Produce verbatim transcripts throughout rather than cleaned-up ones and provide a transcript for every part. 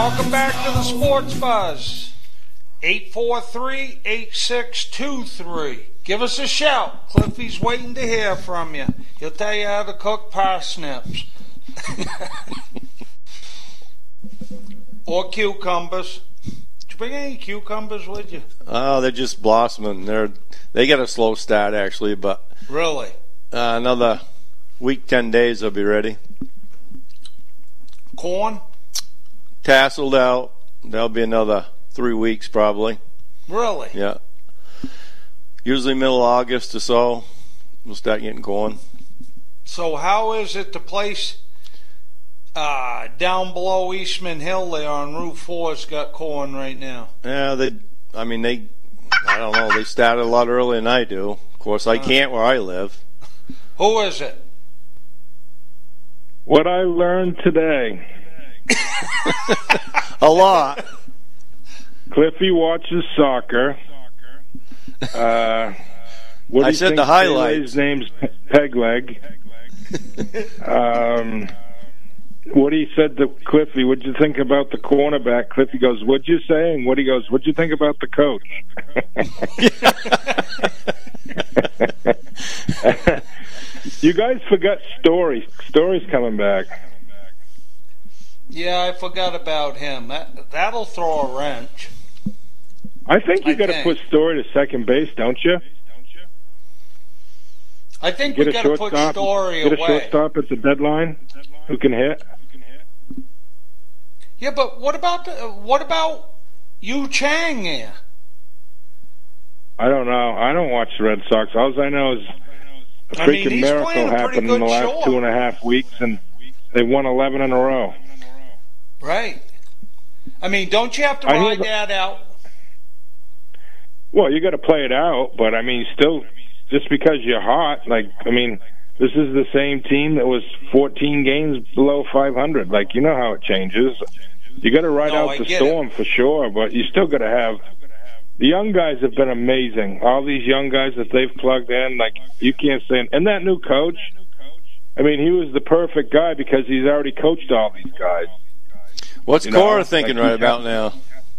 Welcome back to the Sports Buzz. eight four three, eight six two three. Give us a shout. Cliffy's waiting to hear from you. He'll tell you how to cook parsnips. Or cucumbers. Did you bring any cucumbers with you? Oh, they're just blossoming. They're they get a slow start actually, but really, uh, another week, ten days, they'll be ready. Corn, tasseled out. That'll be another three weeks probably. Really? Yeah. Usually middle of August or so, we'll start getting corn. So how is it the place uh, down below Eastman Hill there on Route four's got corn right now? Yeah, they. I mean, they. I don't know. They started a lot earlier than I do. Of course, I can't where I live. Who is it? What I learned today. A lot. Cliffy watches soccer. Uh, what do I you said think the highlights. His name's Pegleg. um, what he said to Cliffy, what'd you think about the cornerback? Cliffy goes, what'd you say? And Woody goes, what'd you think about the coach? You guys forgot Story. Story's coming back. Yeah, I forgot about him. That, that'll throw a wrench. I think you I got to think. put Story to second base, don't you? I think Get we a got to put shortstop. Story Get a away. shortstop at the deadline who can hit. Yeah, but what about the, what about Yu Chang there? I don't know. I don't watch the Red Sox. All I know is a I mean, freaking he's miracle playing a pretty happened in good the last short. two and a half weeks, and they won eleven in a row. Right. I mean, don't you have to I hear ride the- that out? Well, you got to play it out, but I mean, still, just because you're hot, like, I mean, this is the same team that was fourteen games below five hundred. Like, you know how it changes. You got to ride No, out I the get storm for sure, but you still got to have. The young guys have been amazing. All these young guys that they've plugged in, like, you can't say. And that new coach, I mean, he was the perfect guy because he's already coached all these guys. What's You know, Cora thinking like right he's about got- now?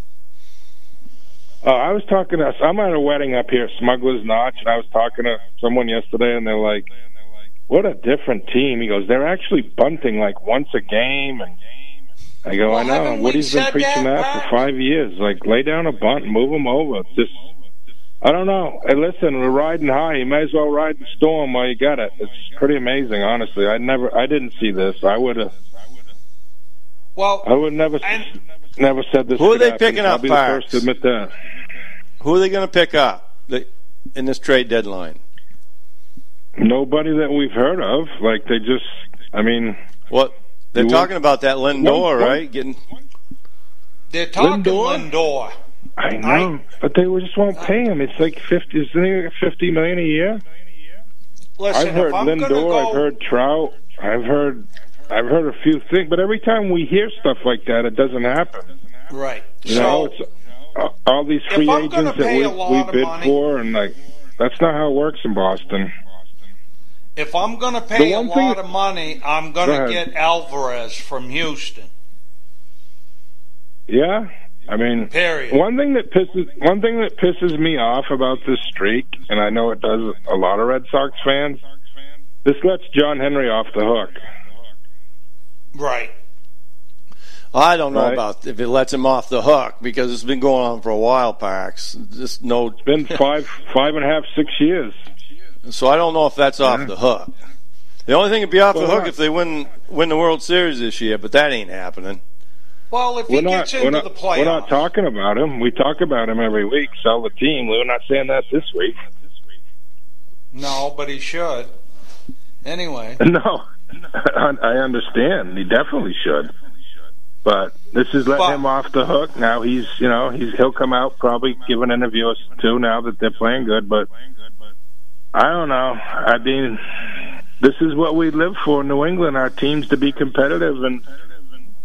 Uh, I was talking to, I'm at a wedding up here at Smuggler's Notch, and I was talking to someone yesterday, and they're like, what a different team. He goes, they're actually bunting like once a game. And I go, Well, I know. haven't we Woody's been said preaching that, that, Pat? for five years. Like, lay down a bunt and move them over. It's just, I don't know. Hey, listen, we're riding high. You may as well ride the storm while you got it. It's pretty amazing, honestly. I never, I didn't see this. I would have, Well, I would never, and- never said this. Who are could they happen. picking I'll up, be the Parks? first to admit that. Who are they going to pick up in this trade deadline? Nobody that we've heard of. Like, they just, I mean, What they're You talking about that Lindor, One- one- right? Getting they're talking Lindor? Lindor. I know, but they just won't pay him. It's like fifty, isn't it like fifty million a year? Listen, I've heard if I'm gonna Lindor, go, I've heard Trout, I've heard, I've heard a few things, but every time we hear stuff like that, it doesn't happen. right. You so know, it's uh, all these if free I'm gonna agents that pay we, a lot we of bid money- for, and like, that's not how it works in Boston. if I'm going to pay The a one lot thing- of money, I'm going Go to ahead. get Alvarez from Houston. Yeah, I mean, Period. one thing that pisses one thing that pisses me off about this streak, and I know it does a lot of Red Sox fans. This lets John Henry off the hook. Right. I don't know Right. about if it lets him off the hook because it's been going on for a while, Parks. Just no, It's been five, five and a half, six years. so I don't know if that's off Yeah. the hook. The only thing would be off Well, the hook not- if they win win the World Series this year, but that ain't happening. Well, if We're he not, gets into we're not, the playoffs, we're not talking about him. We talk about him every week. Sell the team. We're not saying that this week. no, but he should. Anyway, No, I I understand. He definitely should. But this is letting But- him off the hook. Now he's, you know, he's he'll come out probably give an interview or two now that they're playing good. But I don't know. I mean, this is what we live for in New England. Our teams to be competitive, and